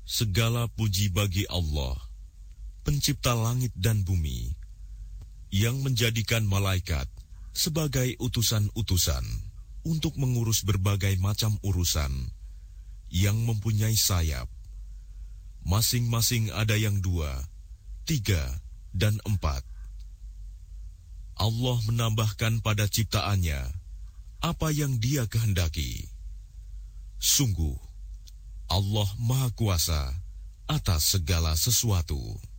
Segala puji bagi Allah, pencipta langit dan bumi, yang menjadikan malaikat sebagai utusan-utusan untuk mengurus berbagai macam urusan, yang mempunyai sayap. Masing-masing ada yang 2, 3, dan 4. Allah menambahkan pada ciptaannya apa yang Dia kehendaki. Sungguh, Allah Maha Kuasa atas segala sesuatu.